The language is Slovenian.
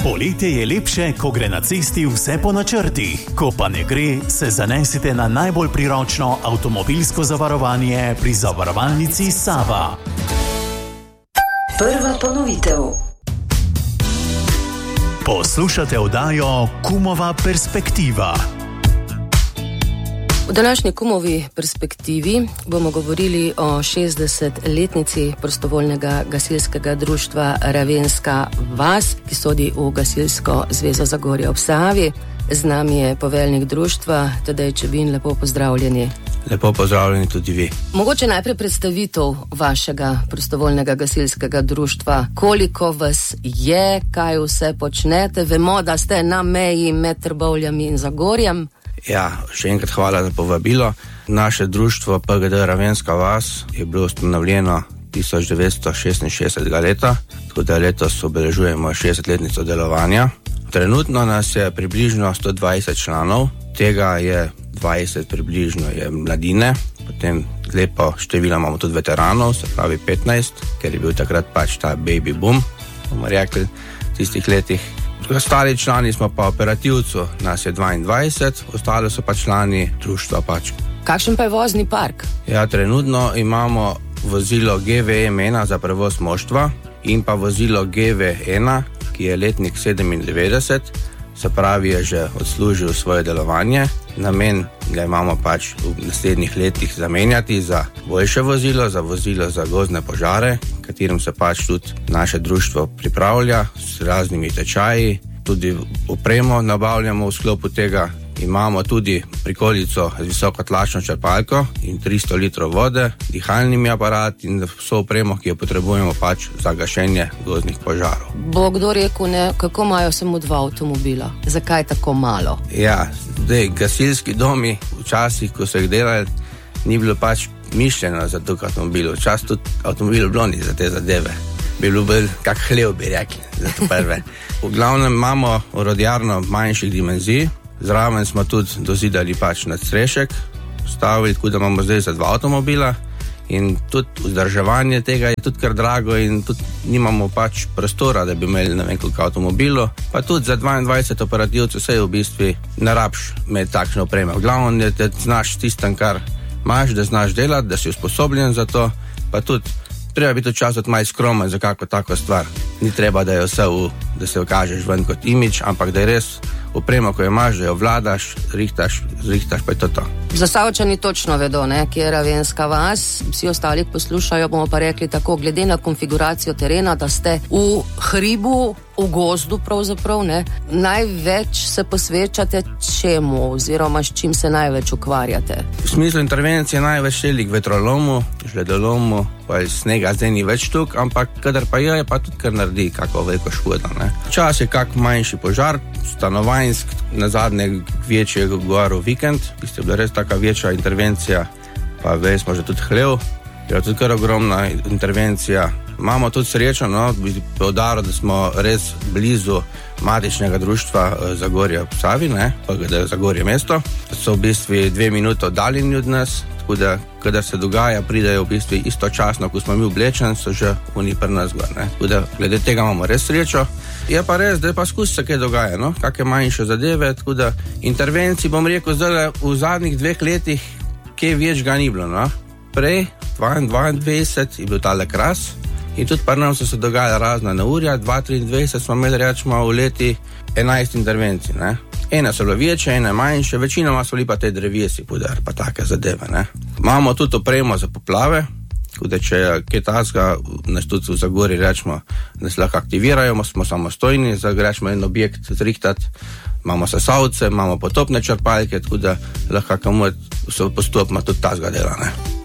Poletje je lepše, ko gre na cesti vse po načrtih. Ko pa ne gre, se zanesite na najbolj priročno avtomobilsko zavarovanje pri zavarovalnici Sava. Prva ponovitev. Poslušate oddajo Kumova perspektiva. V današnji Kumovi perspektivi bomo govorili o 60-letnici prostovoljnega gasilskega društva Ravenska vas, ki sodi v Gasilsko zvezo Zagorje ob Savi. Z nami je poveljnik društva, Tadej Čebin, lepo pozdravljeni. Lepo pozdravljeni tudi vi. Mogoče najprej predstavitev vašega prostovoljnega gasilskega društva. Koliko vas je, kaj vse počnete? Vemo, da ste na meji med Trbovljami in Zagorjem. Ja, še enkrat hvala za povabilo. Naše društvo PGD Ravenska vas je bilo ustanovljeno 1966. leta, tako da letos obeležujemo 60-letnico delovanja. Trenutno nas je približno 120 članov, tega je 20 približno je mladine, potem lepo število imamo tudi veteranov, se pravi 15, ker je bil takrat pač ta baby boom, bomo rekli, v tistih letih. Ostali člani smo pa operativcu, nas je 22, ostali so pa člani društva pač. Kakšen pa je vozni park? Ja, trenutno imamo vozilo GVM1 za prevoz moštva in pa vozilo GV1, ki je letnik 97, se pravi je že odslužil svoje delovanje. Namen ga imamo pač v naslednjih letih zamenjati za boljše vozilo za gozdne požare, katerim se pač tudi naše društvo pripravlja s raznimi tečaji, tudi opremo nabavljamo v sklopu tega. Imamo tudi prikolico z visokotlačno črpalko in 300 litrov vode, dihalnimi aparat in vso opremo, ki jo potrebujemo pač za gašenje gozdnih požarov. Bo kdo rekel, ne, kako imajo samo 2 avtomobila? Zakaj tako malo? Ja, zdaj, gasilski domi včasih, ko so jih delali, ni bilo pač mišljeno za tuk avtomobilov. Včasih tudi avtomobil bilo ni za te zadeve. Bi bilo bolj kak hlev, bi rekli, za to prve. V glavnem imamo orodjarno manjših dimenzij. Zraven smo tudi dozidali pač nadstrešek, postavili, tako da imamo zdaj za 2 avtomobila in tudi vzdrževanje tega je tudi kar drago in tudi nimamo pač prostora, da bi imeli ne vem koliko avtomobilov, pa tudi za 22 operativcev se v bistvu ne rabš med takšne opreme. V glavnem je, da znaš tistem, kar imaš, da znaš delati, da si usposobljen za to, pa tudi treba biti včasih malo skromen za kako tako stvar. Ni treba, da je vse da se okažeš ven kot imidž, ampak da je res opremo, ko jo imaš, da jo vladaš, rihtaš pa je to. Zasavčani točno vedo, ne, kje je Ravenska vas, vsi ostali poslušajo, bomo pa rekli tako, glede na konfiguracijo terena, da ste v hribu, v gozdu pravzaprav, ne, največ se posvečate čemu oziroma s čim se največ ukvarjate? V smislu intervencije največ šeli k vetrolomu, žledolomu, pa iz snega zdaj ni več tuk, ampak kadar pa je pa tudi kar naredi kako veliko škoda, ne. Včas je kak manjši požar, stanovanjsk, nazadnje večje gor v vikend, ki je bila res taka večja intervencija, pa vej smo že tudi hlev, je tudi kar ogromna intervencija. Imamo tudi srečo, no, bi poudaril, da smo res blizu matičnega društva Zagorje ob Savi, ne, pa da je Zagorje mesto. So v bistvu 2 minute oddaljeni od nas, tako da, kadar se dogaja, pridejo v bistvu istočasno, ko smo mi oblečeni, so že oni pri nas gor, ne. Tako da, glede tega imamo res srečo. Je pa res, da je pa skozi se kaj dogaja, no, kakšne manjše zadeve, tako da intervencij, bom rekel, zdaj v zadnjih 2 letih, kaj več ga ni bilo, no. Prej, 22 je bil tale Kras, in tudi pri nam so se dogajala razna neurja, 2023 smo imeli, rečemo, v leti 11 intervencij, ne. Ene so bile večje, ene manjše, večinoma so bili pa te drevesi, pa take zadeve, ne. Imamo tudi opremo za poplave, tako da če je kaj tasga, nas tudi v Zagorji, rečemo, nas lahko aktivirajo, smo samostojni, rečemo en objekt zrihtati, imamo sesavce, imamo potopne črpalke, tako da lahko komu se postopno tudi tasga dela, ne.